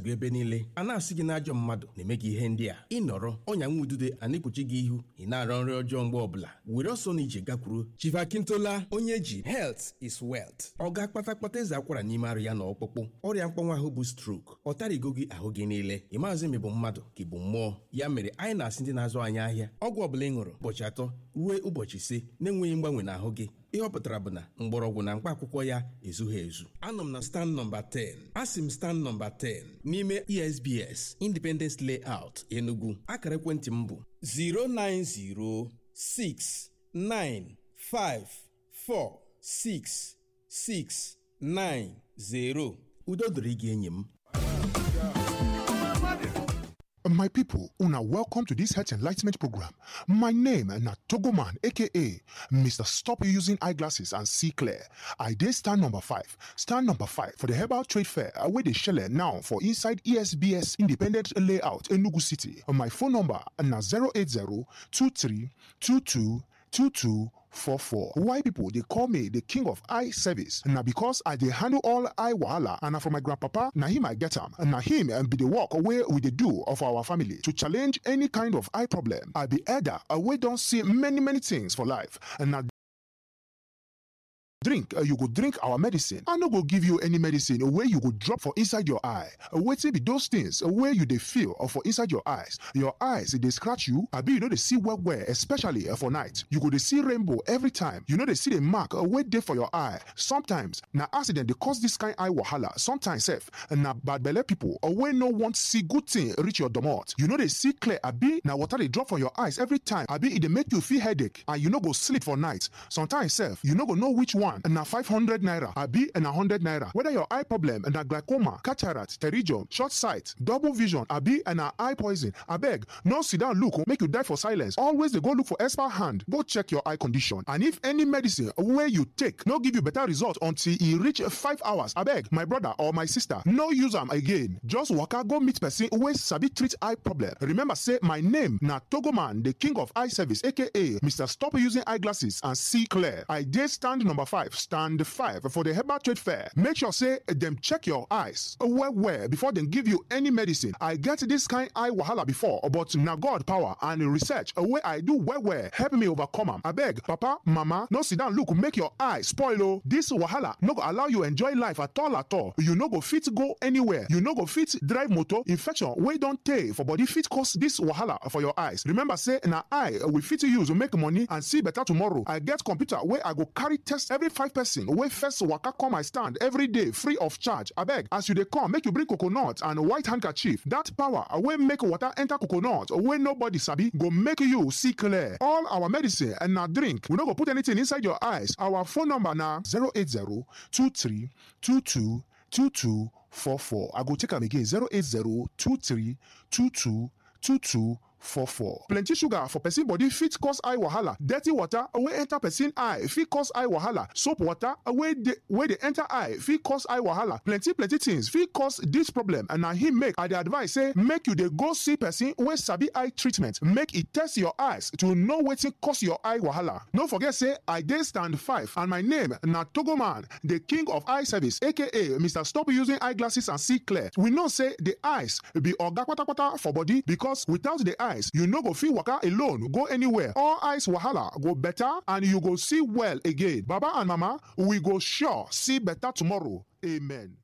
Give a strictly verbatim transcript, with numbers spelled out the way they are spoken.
ezugo ebe niile a na-asị gị na ajọ mmadụ na-eme gị ihe ndị a ịnọrọ ọnya nwudude a na-ekpuchi gị ihu ị na-arọ nri ọjọọ mgbe ọbụla were ọsọ na ije gakwuru Chief Akintola onye ji Health is Wealth ọ ga-akpata akpata eze akwara n'ime arụ ya na ọkpụkpụ ọrịa mkpọnwa ahụ bụ stroke ọ tarigo gị ahụ gị niile ị maazị ma ị bụ mmadụ ka ị bụ mmụọ ya mere anyị na-asị ndị na-azụ anyị ahịa ọgwụ ọbụla ị ṅụrụ ụbọchị atọ ruo ụbọchị ise na-enweghị mgbanwe n'ahụ gị ihe ọ pụtara bụ na mgbọrọgwụ na mkpa akwụkwọ ya ezughị ezu. Anọ m na stand nọmba ten asị m stand nọmba ten n'ime E S B S Independence Layout Enugu. Akara ekwentị m bụ zero nine zero six nine five four six six nine zero. Udo dịrị gị enyi m. My people, una welcome to this health enlightenment program. My name na Togoman, aka Mister Stop Using Eyeglasses and See Clear. I dey stand number five. Stand number five for the Herbal Trade Fair wey dey shele now for inside E S B S Independent Layout, Enugu City. My phone number na zero eight zero two three two two two two four four. Why people they call me the king of eye service? Now because I they handle all eye wahala, and na from my grandpapa, na him I get him, and na him and be the work away with the do of our family to challenge any kind of eye problem. I be elder, we don't see many many things for life, and now drink uh, you go drink our medicine. I no go give you any medicine where you go drop for inside your eye. Uh, wait till be those things uh, where you they feel or for inside your eyes. Your eyes they scratch you. I be you know they see well well, especially uh, for night. You go they see rainbow every time. You know they see the mark uh, wait there for your eye. Sometimes na accident they cause this kind eye wahala. Sometimes self and na bad belly people or when no want see good thing reach your domot. You know they see clear. I be na water they drop from your eyes every time. I be it they make you feel headache and you know go sleep for night. Sometimes self you know go know which one. And na five hundred naira, abi and a hundred naira. Whether your eye problem and a glaucoma, cataract, pterygium, short sight, double vision, abi and a eye poison. I beg, no sit down look, make you die for silence. Always they go look for expert hand. Go check your eye condition. And if any medicine where you take no give you better result until you reach five hours, I beg, my brother or my sister, no use them again. Just waka go meet person where sabi treat eye problem. Remember say my name na Togoman, the king of eye service, aka Mister Stop Using Eyeglasses and See Clear. I did stand number five. Stand five for the Herbal Trade Fair. Make sure say them check your eyes well well before they give you any medicine. I get this kind eye wahala before, but na God power and research where I do well well help me overcome am. I beg, papa, mama, no sit down look make your eye spoil oh. This wahala no go allow you enjoy life at all at all. You no go fit go anywhere. You no go fit drive motor. Infection wey don tey for body fit cause this wahala for your eyes. Remember say na eye we fit use to make money and see better tomorrow. I get computer where I go carry test every five person wey first waka come I stand every day free of charge. Abeg, as you dey come, make you bring coconut and white handkerchief. That power wey make water enter coconut wey nobody sabi go make you see clear. All our medicine and na drink, we no go put anything inside your eyes. Our phone number na zero eight zero two three two two two two four four. I go take am again zero eight zero two three two two two two four four. Plenty sugar for person body fit cause eye wahala. Dirty water wey enter person eye fit cause eye wahala. Soap water wey dey wey dey enter eye fit cause eye wahala. Plenty plenty things fit cause this problem, and na him make I dey advise say make you dey go see person wey sabi eye treatment. Make e test your eyes to know wetin cause your eye wahala. No forget say I dey stand five and my name na Togoman, the king of eye service, aka Mister Stop Using Eyeglasses and See Clear. We know say the eyes be oga kpatakpata for body because without the eye you no go fit waka alone go anywhere. All eyes wahala go better and you go see well again. Baba and mama, we go sure see better tomorrow. Amen.